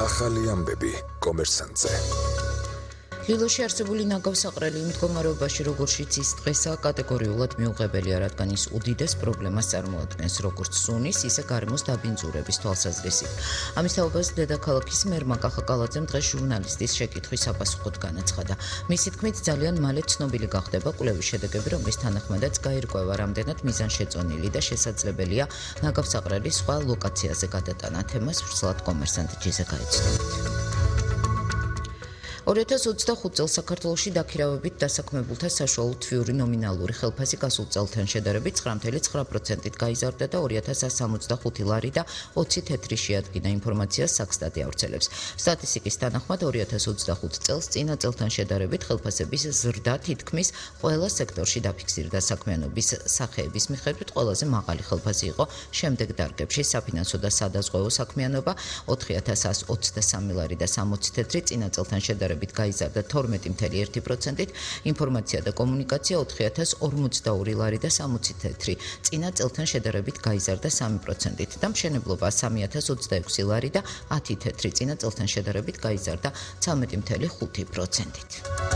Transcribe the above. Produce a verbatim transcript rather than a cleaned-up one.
ახალი ამბები კომერსანტზე. ლილოში არსებული ნაგავსაყრელი იმ მდგომარეობაში, როგორშიც ის დღესაა, კატეგორიულად მიუღებელია, რადგან ის უდიდეს პრობლემას წარმოადგენს, როგორც სუნის, ისე გარემოს დაბინძურების თვალსაზრისით. ამის თაობას დედაქალაქის მერმა კახაკალაძემ დღეს ჟურნალისტის შეკითხვის საპასუხოდ განაცხადა. მისი თქმით, ძალიან მალე ცნობილი გახდება კვლევის შედეგები, რომლის თანახმადაც გაირკვევა, რამდენად მიზანშეწონილი და შესაძლებელია ნაგავსაყრელის სხვა ლოკაციაზე გადატანა. თემას ვრცლად კომერსანტ ჯიზე გაეცნობით. ორი ათას ოცდახუთ წელს საქართველოში დაქირავებით დასაქმებულთა საშუალო თვიური ნომინალური ხელფასი გასულ წელთან შედარებით ცხრა მცდე ცხრა პროცენტით გაიზარდა და ორი ათას ასს სამოცდახუთი ლარი და ოცი თეთრი შეადგინა, ინფორმაციას საქსტატი ავრცელებს. სტატისტიკის თანახმად ორი ათას ოცდახუთ წელს წინა წელთან შედარებით ხელფასების ზრდა თითქმის ყველა სექტორში დაფიქსირდა. საქმიანობის სახეების მიხედვით ყველაზე მაღალი ხელფასი იყო შემდეგ დარგებში: საფინანსო და სადაზღვევო საქმიანობა ოთხი ათას ასს ოცდასამი ლარი და სამოცი თეთრი, წინა წელთან შედარებით გაიზარდა თორმეტი მცდე ერთი პროცენტით, ინფორმაცია და კომუნიკაცია ოთხი ათას ორმოცდაორი ლარი და სამოცი თეთრი, წინა წელთან შედარებით გაიზარდა სამი პროცენტით და მშენებლობა სამი ათას ოცდაექვსი ლარი და ათი თეთრი, წინა წელთან შედარებით გაიზარდა ცხრამეტი მცდე ხუთი პროცენტით.